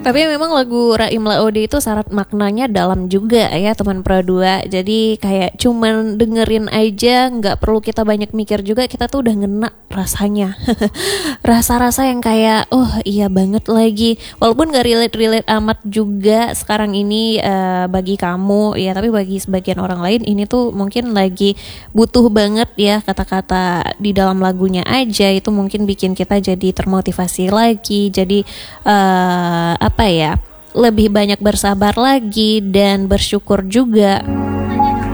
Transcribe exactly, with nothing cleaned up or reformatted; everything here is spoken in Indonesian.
Tapi memang lagu Raim Laode itu syarat maknanya dalam juga ya teman Pro dua. Jadi kayak cuman dengerin aja, nggak perlu kita banyak mikir juga, kita tuh udah ngena rasanya. Rasa-rasa yang kayak oh iya banget lagi. Walaupun gak relate-relate amat juga sekarang ini uh, bagi kamu ya, tapi bagi sebagian orang lain ini tuh mungkin lagi butuh banget ya kata-kata di dalam lagunya aja. Itu mungkin bikin kita jadi termotivasi lagi. Jadi uh, apa ya, lebih banyak bersabar lagi dan bersyukur juga.